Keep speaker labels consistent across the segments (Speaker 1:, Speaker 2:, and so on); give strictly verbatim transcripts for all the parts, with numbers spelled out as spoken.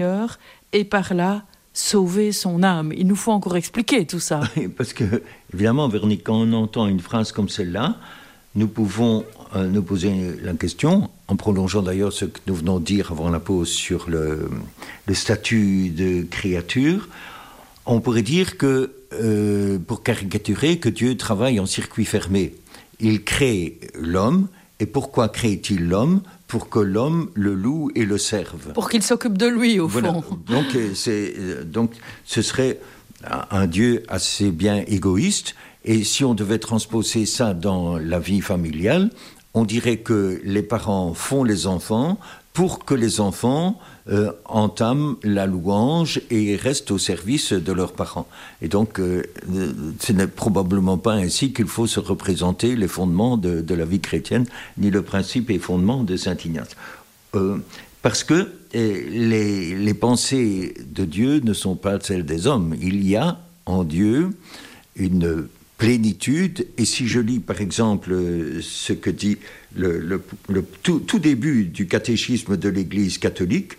Speaker 1: et par là sauver son âme. Il nous faut encore expliquer tout ça.
Speaker 2: Parce que, évidemment, Véronique, quand on entend une phrase comme celle-là, nous pouvons euh, nous poser la question, en prolongeant d'ailleurs ce que nous venons de dire avant la pause sur le, le statut de créature, on pourrait dire que, euh, pour caricaturer, que Dieu travaille en circuit fermé. Il crée l'homme, et pourquoi crée-il l'homme ? Pour que l'homme le loue et le serve.
Speaker 1: Pour qu'il s'occupe de lui, au
Speaker 2: voilà.
Speaker 1: fond.
Speaker 2: Donc, c'est, donc, ce serait un Dieu assez bien égoïste. Et si on devait transposer ça dans la vie familiale, on dirait que les parents font les enfants pour que les enfants euh, entament la louange et restent au service de leurs parents. Et donc, euh, ce n'est probablement pas ainsi qu'il faut se représenter les fondements de, de la vie chrétienne, ni le principe et fondement de Saint Ignace. Euh, parce que euh, les, les pensées de Dieu ne sont pas celles des hommes. Il y a en Dieu une plénitude, et si je lis par exemple ce que dit le, le, le tout, tout début du catéchisme de l'Église catholique,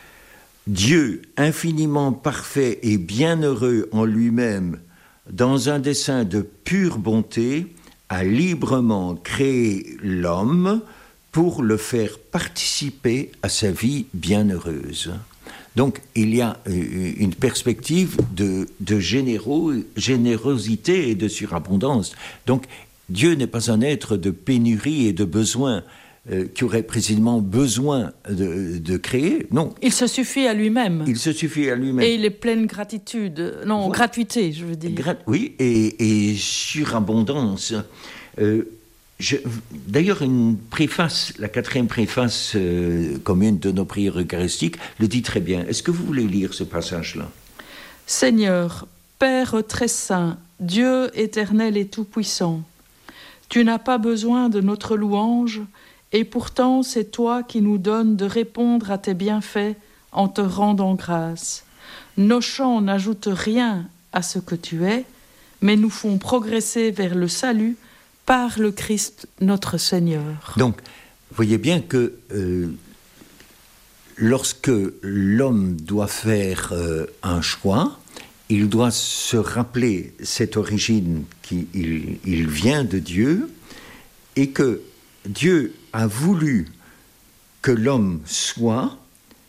Speaker 2: Dieu infiniment parfait et bienheureux en lui-même, dans un dessein de pure bonté, a librement créé l'homme pour le faire participer à sa vie bienheureuse. Donc, il y a une perspective de, de généraux, générosité et de surabondance. Donc, Dieu n'est pas un être de pénurie et de besoin euh, qui aurait précisément besoin de, de créer. Non.
Speaker 1: Il se suffit à lui-même.
Speaker 2: Il se suffit à lui-même.
Speaker 1: Et il est plein de gratitude. Non, voilà. Gratuité, je veux dire.
Speaker 2: Gra- oui, et, et surabondance. Euh, Je, d'ailleurs, une préface, la quatrième préface euh, commune de nos prières eucharistiques, le dit très bien. Est-ce que vous voulez lire ce passage-là ?
Speaker 1: Seigneur, Père très saint, Dieu éternel et tout-puissant, tu n'as pas besoin de notre louange, et pourtant c'est toi qui nous donnes de répondre à tes bienfaits en te rendant grâce. Nos chants n'ajoutent rien à ce que tu es, mais nous font progresser vers le salut par le Christ notre Seigneur.
Speaker 2: Donc, vous voyez bien que euh, lorsque l'homme doit faire euh, un choix, il doit se rappeler cette origine qu'il il, il vient de Dieu, et que Dieu a voulu que l'homme soit,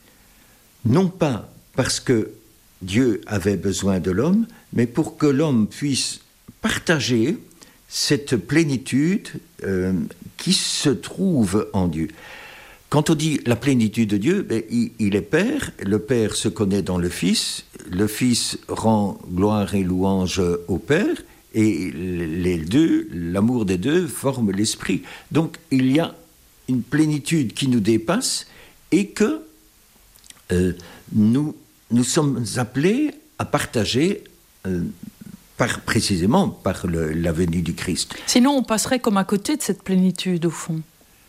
Speaker 2: non pas parce que Dieu avait besoin de l'homme, mais pour que l'homme puisse partager cette plénitude euh, qui se trouve en Dieu. Quand on dit la plénitude de Dieu, ben, il, il est Père, le Père se connaît dans le Fils, le Fils rend gloire et louange au Père, et les deux, l'amour des deux forme l'Esprit. Donc il y a une plénitude qui nous dépasse, et que euh, nous, nous sommes appelés à partager euh, Par, précisément par le, la venue du Christ.
Speaker 1: Sinon, on passerait comme à côté de cette plénitude, au fond.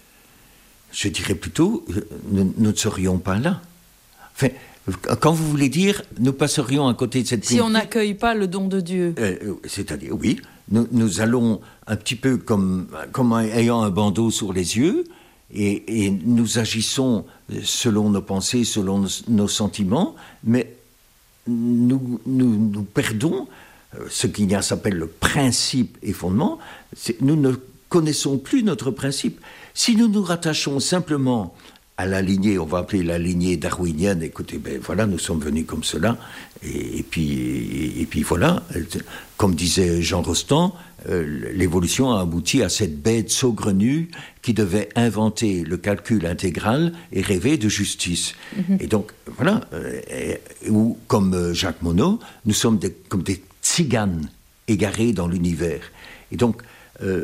Speaker 2: Je dirais plutôt, nous, nous ne serions pas là. Enfin, quand vous voulez dire, nous passerions à côté de cette
Speaker 1: si plénitude... Si on n'accueille pas le don de Dieu.
Speaker 2: Euh, c'est-à-dire, oui, nous, nous allons un petit peu comme, comme ayant un bandeau sur les yeux, et, et nous agissons selon nos pensées, selon nos, nos sentiments, mais nous, nous, nous perdons ce qu'Ignace appelle le principe et fondement. C'est, nous ne connaissons plus notre principe. Si nous nous rattachons simplement à la lignée, on va appeler la lignée darwinienne, écoutez, ben voilà, nous sommes venus comme cela, et, et, puis, et, et puis voilà, comme disait Jean Rostand, euh, l'évolution a abouti à cette bête saugrenue qui devait inventer le calcul intégral et rêver de justice. Mm-hmm. Et donc, voilà, euh, ou comme Jacques Monod, nous sommes des, comme des tziganes égarés dans l'univers. Et donc, euh,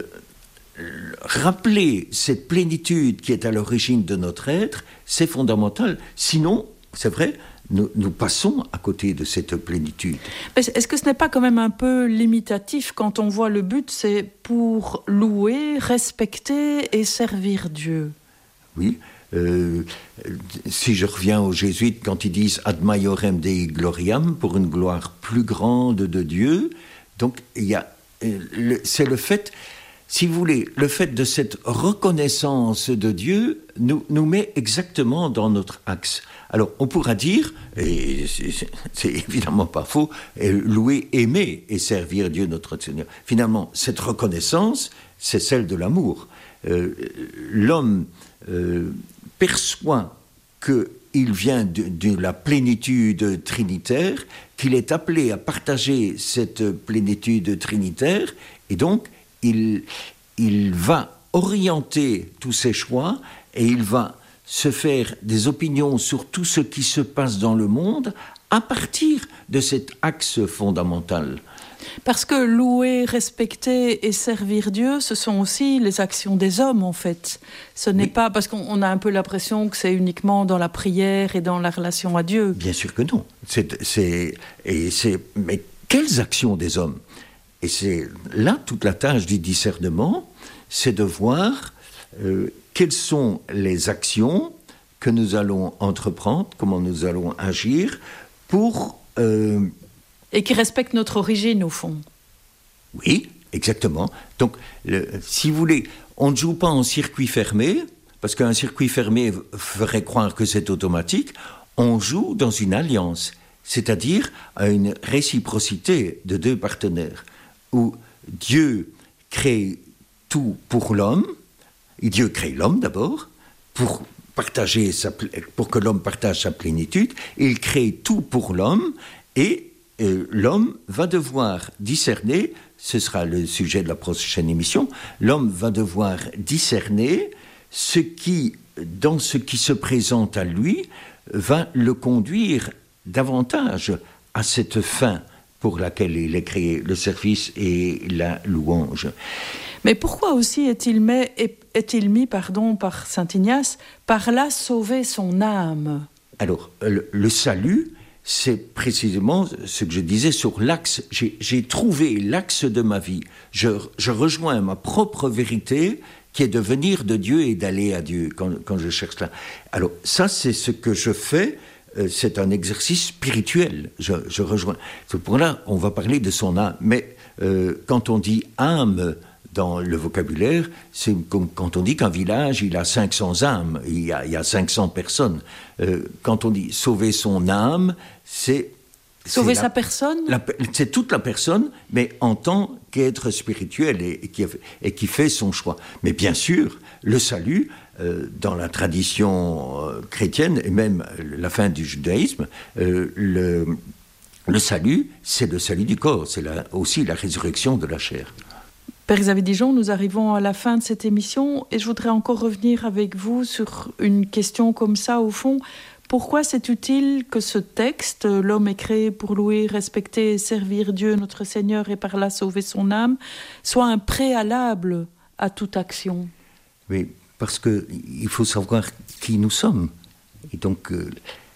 Speaker 2: rappeler cette plénitude qui est à l'origine de notre être, c'est fondamental. Sinon, c'est vrai, nous, nous passons à côté de cette plénitude.
Speaker 1: Mais est-ce que ce n'est pas quand même un peu limitatif quand on voit le but, c'est pour louer, respecter et servir Dieu ?
Speaker 2: Oui. Euh, si je reviens aux jésuites, quand ils disent « ad maiorem Dei gloriam », pour une gloire plus grande de Dieu, donc il y a, le, c'est le fait, si vous voulez, le fait de cette reconnaissance de Dieu nous, nous met exactement dans notre axe. Alors, on pourra dire, et c'est, c'est évidemment pas faux, louer, aimer et servir Dieu notre Seigneur. Finalement, cette reconnaissance, c'est celle de l'amour. Euh, l'homme euh, perçoit qu'il vient de, de la plénitude trinitaire, qu'il est appelé à partager cette plénitude trinitaire, et donc il, il va orienter tous ses choix, et il va se faire des opinions sur tout ce qui se passe dans le monde à partir de cet axe fondamental.
Speaker 1: Parce que louer, respecter et servir Dieu, ce sont aussi les actions des hommes, en fait. Ce n'est oui. pas parce qu'on a un peu l'impression que c'est uniquement dans la prière et dans la relation à Dieu.
Speaker 2: Bien sûr que non. C'est, c'est, et c'est, mais quelles actions des hommes ? Et c'est là toute la tâche du discernement, c'est de voir euh, quelles sont les actions que nous allons entreprendre, comment nous allons agir pour... Euh,
Speaker 1: Et qui respectent notre origine, au fond.
Speaker 2: Oui, exactement. Donc, le, si vous voulez, on ne joue pas en circuit fermé, parce qu'un circuit fermé ferait croire que c'est automatique. On joue dans une alliance, c'est-à-dire à une réciprocité de deux partenaires, où Dieu crée tout pour l'homme, et Dieu crée l'homme d'abord, pour, partager sa, pour que l'homme partage sa plénitude, il crée tout pour l'homme, et euh, l'homme va devoir discerner, ce sera le sujet de la prochaine émission, l'homme va devoir discerner ce qui, dans ce qui se présente à lui, va le conduire davantage à cette fin pour laquelle il est créé, le service et la louange.
Speaker 1: Mais pourquoi aussi est-il mis, est-il mis pardon, par saint Ignace, par là sauver son âme ?
Speaker 2: Alors, le, le salut, c'est précisément ce que je disais sur l'axe. J'ai, j'ai trouvé l'axe de ma vie. Je, je rejoins ma propre vérité qui est de venir de Dieu et d'aller à Dieu quand, quand je cherche là. Alors, ça, c'est ce que je fais. Euh, c'est un exercice spirituel. Je, je rejoins. Ce point-là, on va parler de son âme. Mais euh, quand on dit âme dans le vocabulaire, c'est comme quand on dit qu'un village, il a cinq cents âmes, il y a, il y a cinq cents personnes. Euh, quand on dit sauver son âme, c'est...
Speaker 1: Sauver
Speaker 2: c'est
Speaker 1: sa
Speaker 2: la,
Speaker 1: personne
Speaker 2: la, c'est toute la personne, mais en tant qu'être spirituel et, et, qui, et qui fait son choix. Mais bien sûr, le salut, euh, dans la tradition euh, chrétienne, et même la fin du judaïsme, euh, le, le salut, c'est le salut du corps, c'est la, aussi la résurrection de la chair.
Speaker 1: Père Xavier Dijon, nous arrivons à la fin de cette émission et je voudrais encore revenir avec vous sur une question comme ça, au fond. Pourquoi c'est utile que ce texte, l'homme est créé pour louer, respecter et servir Dieu, notre Seigneur, et par là sauver son âme, soit un préalable à toute action ?
Speaker 2: Oui, parce qu'il faut savoir qui nous sommes. Et donc, euh,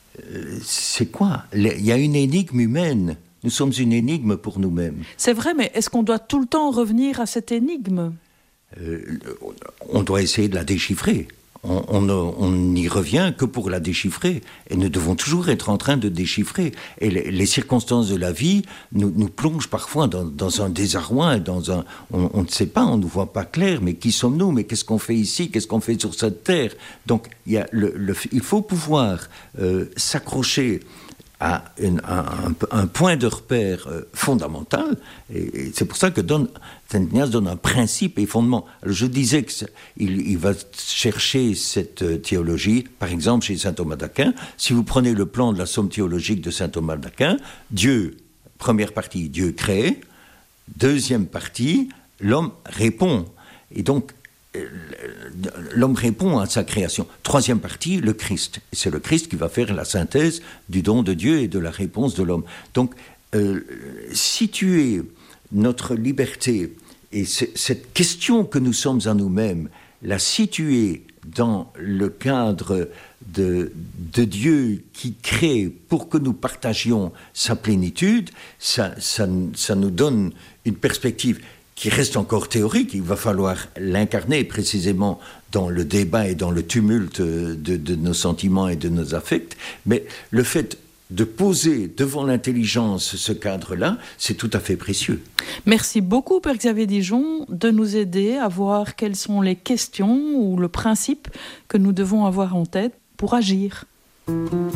Speaker 2: c'est quoi ? Il y a une énigme humaine. Nous sommes une énigme pour nous-mêmes.
Speaker 1: C'est vrai, mais est-ce qu'on doit tout le temps revenir à cette énigme ?
Speaker 2: euh, On doit essayer de la déchiffrer. On, on, on n'y revient que pour la déchiffrer. Et nous devons toujours être en train de déchiffrer. Et les, les circonstances de la vie nous, nous plongent parfois dans, dans un désarroi. Dans un, on, on ne sait pas, on ne voit pas clair. Mais qui sommes-nous ? Mais qu'est-ce qu'on fait ici ? Qu'est-ce qu'on fait sur cette terre ? Donc, il, y a le, le, il faut pouvoir euh, s'accrocher à une, un, un point de repère euh, fondamental, et, et c'est pour ça que donne, saint Ignace donne un principe et fondement. Alors je disais qu'il il va chercher cette théologie, par exemple chez saint Thomas d'Aquin. Si vous prenez le plan de la somme théologique de saint Thomas d'Aquin, Dieu, première partie, Dieu crée, deuxième partie, l'homme répond. Et donc, l'homme répond à sa création. Troisième partie, le Christ. C'est le Christ qui va faire la synthèse du don de Dieu et de la réponse de l'homme. Donc, euh, situer notre liberté et c- cette question que nous sommes à nous-mêmes, la situer dans le cadre de, de Dieu qui crée pour que nous partagions sa plénitude, ça, ça, ça nous donne une perspective qui reste encore théorique. Il va falloir l'incarner précisément dans le débat et dans le tumulte de, de nos sentiments et de nos affects. Mais le fait de poser devant l'intelligence ce cadre-là, c'est tout à fait précieux.
Speaker 1: Merci beaucoup, Père Xavier Dijon, de nous aider à voir quelles sont les questions ou le principe que nous devons avoir en tête pour agir.